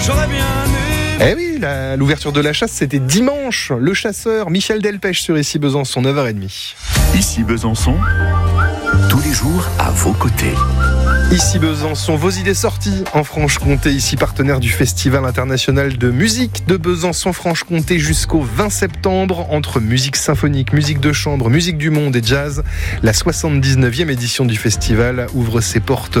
J'aurais bien Eh oui, l'ouverture de la chasse, c'était dimanche. Le chasseur Michel Delpech sur Ici Besançon, 9h30. Ici Besançon, tous les jours à vos côtés. Ici Besançon, vos idées sorties en Franche-Comté, ici partenaire du Festival international de musique de Besançon-Franche-Comté jusqu'au 20 septembre, entre musique symphonique, musique de chambre, musique du monde et jazz. La 79e édition du festival ouvre ses portes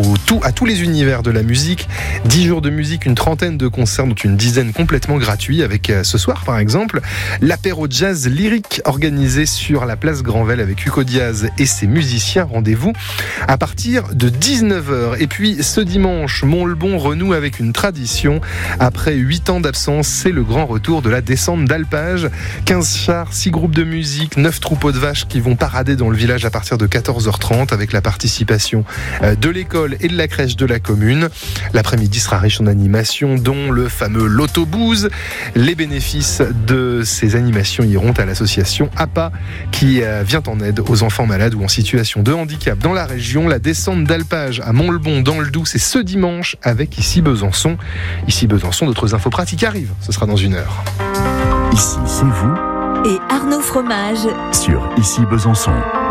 à tous les univers de la musique. 10 jours de musique, une trentaine de concerts, dont une dizaine complètement gratuits, avec ce soir par exemple l'apéro jazz lyrique organisé sur la place Granvelle avec Hugo Diaz et ses musiciens. Rendez-vous à partir de 19h. Et puis ce dimanche, Mont-le-Bon renoue avec une tradition. Après 8 ans d'absence, c'est le grand retour de la descente d'alpage. 15 chars, 6 groupes de musique, 9 troupeaux de vaches qui vont parader dans le village à partir de 14h30 avec la participation de l'école et de la crèche de la commune. L'après-midi sera riche en animations, dont le fameux Loto-Booze. Les bénéfices de ces animations iront à l'association APA qui vient en aide aux enfants malades ou en situation de handicap dans la région. La descente d'alpage à Mont-le-Bon dans le Doubs, c'est ce dimanche avec Ici Besançon. Ici Besançon, d'autres infos pratiques arrivent. Ce sera dans une heure. Ici, c'est vous. Et Arnaud Fromage Sur Ici Besançon.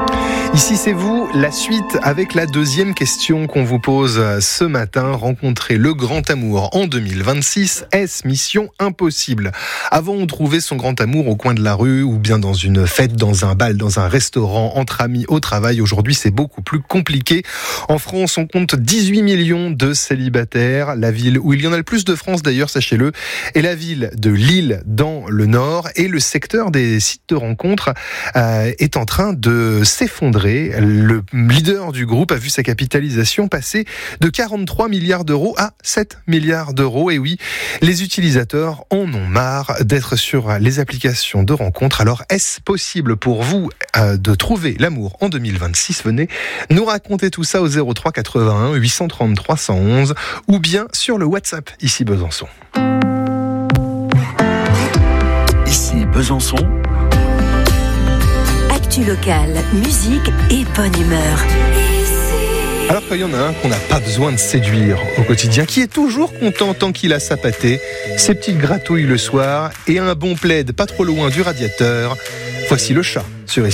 Ici c'est vous, la suite avec la deuxième question qu'on vous pose ce matin. Rencontrer le grand amour en 2026, est-ce mission impossible? Avant on trouvait son grand amour au coin de la rue ou bien dans une fête, dans un bal, dans un restaurant, entre amis, au travail. Aujourd'hui c'est beaucoup plus compliqué. En France on compte 18 millions de célibataires. La ville où il y en a le plus de France d'ailleurs, sachez-le, est la ville de Lille dans le Nord. Et le secteur des sites de rencontres est en train de s'effondrer. Le leader du groupe a vu sa capitalisation passer de 43 milliards d'euros à 7 milliards d'euros. Et oui, les utilisateurs en ont marre d'être sur les applications de rencontres. Alors, est-ce possible pour vous de trouver l'amour en 2026? Venez nous raconter tout ça au 03 81 833 111 ou bien sur le WhatsApp Ici Besançon. Ici Besançon. Local, musique et bonne humeur. Alors qu'il y en a un qu'on n'a pas besoin de séduire au quotidien, qui est toujours content tant qu'il a sa pâtée, ses petites gratouilles le soir et un bon plaid pas trop loin du radiateur. Voici le chat sur